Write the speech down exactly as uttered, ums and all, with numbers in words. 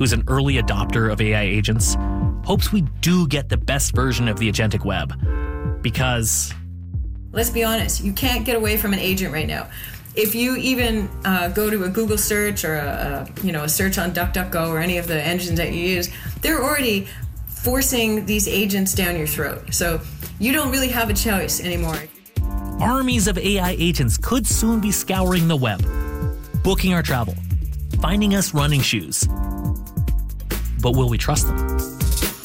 who's an early adopter of A I agents, hopes we do get the best version of the agentic web. Because... let's be honest, you can't get away from an agent right now. If you even uh, go to a Google search or a, a you know a search on DuckDuckGo or any of the engines that you use, they're already forcing these agents down your throat. So you don't really have a choice anymore. Armies of A I agents could soon be scouring the web, booking our travel, finding us running shoes. But will we trust them?